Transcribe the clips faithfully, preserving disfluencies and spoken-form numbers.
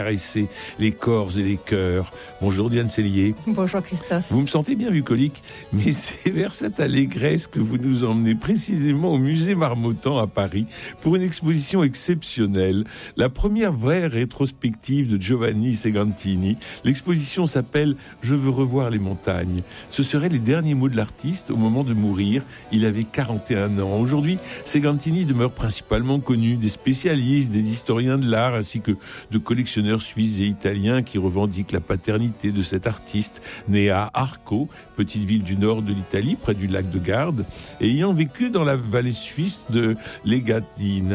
caresser les corps et les cœurs. Bonjour Diane Sellier. Bonjour Christophe. Vous me sentez bien bucolique, mais c'est vers cette allégresse que vous nous emmenez précisément au musée Marmottan à Paris pour une exposition exceptionnelle, la première vraie rétrospective de Giovanni Segantini. L'exposition s'appelle « Je veux revoir les montagnes ». Ce seraient les derniers mots de l'artiste au moment de mourir. Il avait quarante et un ans. Aujourd'hui, Segantini demeure principalement connu des spécialistes, des historiens de l'art ainsi que de collectionneurs suisses et italiens qui revendiquent la paternité de cet artiste né à Arco, petite ville du nord de l'Italie, près du lac de Garde, et ayant vécu dans la vallée suisse de l'Engadine.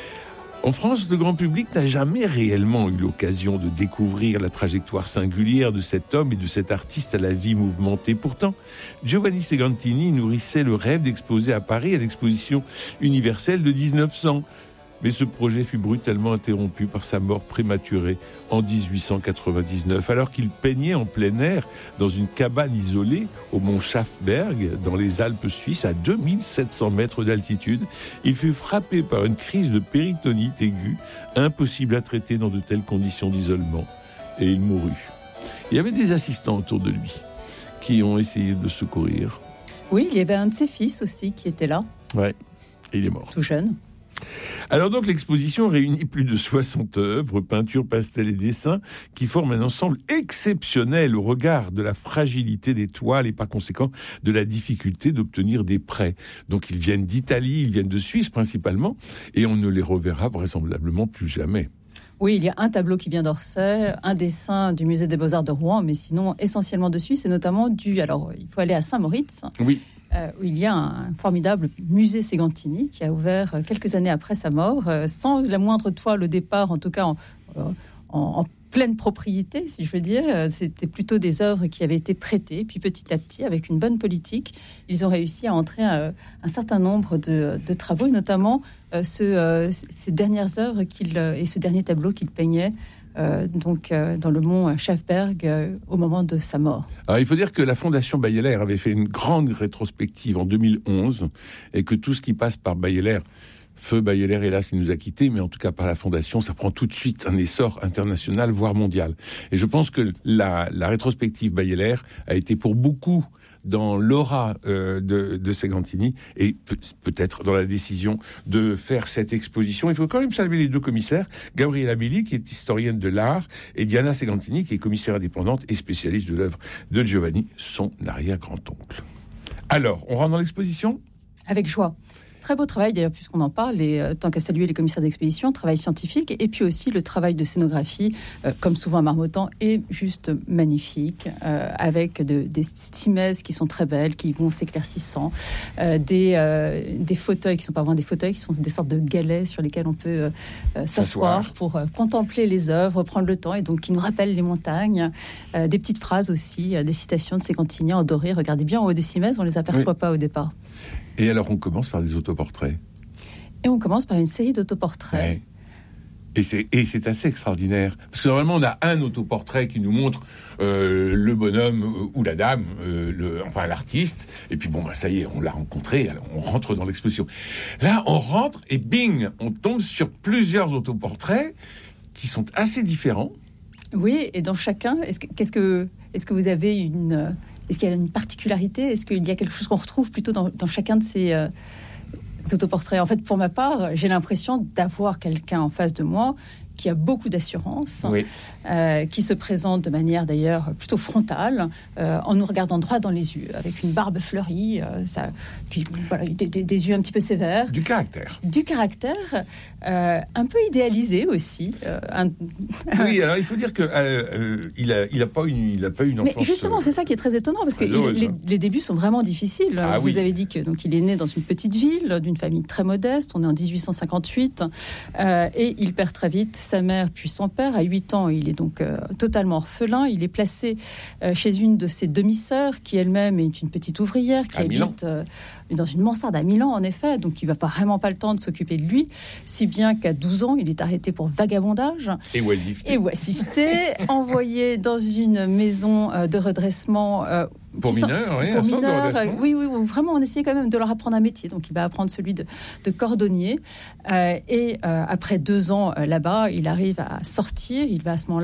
En France, le grand public n'a jamais réellement eu l'occasion de découvrir la trajectoire singulière de cet homme et de cet artiste à la vie mouvementée. Pourtant, Giovanni Segantini nourrissait le rêve d'exposer à Paris à l'exposition universelle de dix-neuf cents. Mais ce projet fut brutalement interrompu par sa mort prématurée en dix-huit cent quatre-vingt-dix-neuf, alors qu'il peignait en plein air dans une cabane isolée au mont Schafberg, dans les Alpes suisses, à deux mille sept cents mètres d'altitude. Il fut frappé par une crise de péritonite aiguë, impossible à traiter dans de telles conditions d'isolement, et il mourut. Il y avait des assistants autour de lui qui ont essayé de le secourir. Oui, il y avait un de ses fils aussi qui était là. Ouais, et il est mort. Tout jeune. Alors donc l'exposition réunit plus de soixante œuvres, peintures, pastels et dessins qui forment un ensemble exceptionnel au regard de la fragilité des toiles et par conséquent de la difficulté d'obtenir des prêts. Donc ils viennent d'Italie, ils viennent de Suisse principalement et on ne les reverra vraisemblablement plus jamais. Oui, il y a un tableau qui vient d'Orsay, un dessin du musée des Beaux-Arts de Rouen, mais sinon essentiellement de Suisse et notamment du... Alors il faut aller à Saint-Moritz. Oui. Euh, où il y a un formidable musée Segantini qui a ouvert quelques années après sa mort, euh, sans la moindre toile au départ, en tout cas en, en, en pleine propriété, si je veux dire. C'était plutôt des œuvres qui avaient été prêtées, puis petit à petit, avec une bonne politique, ils ont réussi à entrer un, un certain nombre de, de travaux, et notamment euh, ce, euh, ces dernières œuvres qu'il, et ce dernier tableau qu'il peignait Euh, donc euh, dans le mont Schafberg euh, au moment de sa mort. Alors, il faut dire que la Fondation Bayeler avait fait une grande rétrospective en deux mille onze et que tout ce qui passe par Bayeler, feu Bayeler, hélas, il nous a quittés, mais en tout cas par la Fondation, ça prend tout de suite un essor international, voire mondial. Et je pense que la, la rétrospective Bayeler a été pour beaucoup dans l'aura euh, de, de Segantini et pe- peut-être dans la décision de faire cette exposition. Il faut quand même saluer les deux commissaires, Gabriella Billy, qui est historienne de l'art, et Diana Segantini, qui est commissaire indépendante et spécialiste de l'œuvre de Giovanni, son arrière-grand-oncle. Alors, on rentre dans l'exposition ? Avec joie. Très beau travail d'ailleurs, puisqu'on en parle, et euh, tant qu'à saluer les commissaires d'exposition, travail scientifique, et puis aussi le travail de scénographie, euh, comme souvent à Marmottan, est juste magnifique, euh, avec de, des stimèses qui sont très belles, qui vont s'éclaircissant, euh, des, euh, des fauteuils qui ne sont pas vraiment des fauteuils, qui sont des sortes de galets sur lesquels on peut euh, s'asseoir pour euh, contempler les œuvres, prendre le temps, et donc qui nous rappellent les montagnes, euh, des petites phrases aussi, euh, des citations de Segantini en doré. Regardez bien en haut des stimèses, on ne les aperçoit oui. pas au départ. Et alors, on commence par des autoportraits. Et on commence par une série d'autoportraits. Ouais. Et, c'est, et c'est assez extraordinaire. Parce que normalement, on a un autoportrait qui nous montre euh, le bonhomme ou la dame, euh, le, enfin l'artiste. Et puis bon, bah, ça y est, on l'a rencontré, alors on rentre dans l'exposition. Là, on rentre et bing, on tombe sur plusieurs autoportraits qui sont assez différents. Oui, et dans chacun, est-ce que, qu'est-ce que, est-ce que vous avez une... Est-ce qu'il y a une particularité ? Est-ce qu'il y a quelque chose qu'on retrouve plutôt dans, dans chacun de ces euh, autoportraits ? En fait, pour ma part, j'ai l'impression d'avoir quelqu'un en face de moi qui a beaucoup d'assurance, oui. euh, qui se présente de manière d'ailleurs plutôt frontale, euh, en nous regardant droit dans les yeux, avec une barbe fleurie, euh, ça, puis, voilà, des, des, des yeux un petit peu sévères. Du caractère. Du caractère, euh, un peu idéalisé aussi. Euh, un... Oui, alors il faut dire qu'il euh, euh, n'a pas, pas une enfance... Mais justement, c'est ça qui est très étonnant, parce que heureuse, les, hein. les débuts sont vraiment difficiles. Ah, Vous oui. avez dit que donc, il est né dans une petite ville, d'une famille très modeste, on est en dix-huit cent cinquante-huit, euh, et il perd très vite sa mère puis son père. À huit ans, il est donc euh, totalement orphelin. Il est placé euh, chez une de ses demi-sœurs, qui elle-même est une petite ouvrière, qui à habite euh, dans une mansarde à Milan, en effet. Donc, il va pas vraiment pas le temps de s'occuper de lui. Si bien qu'à douze ans, il est arrêté pour vagabondage. Et oisiveté. Et oisiveté, envoyé dans une maison euh, de redressement euh, Pour mineurs, oui, pour un centre de mineurs, redressement. oui, oui, vraiment, on essayait quand même de leur apprendre un métier. Donc, il va apprendre celui de, de cordonnier. Euh, et euh, après deux ans euh, là-bas, il arrive à sortir. Il va à ce moment-là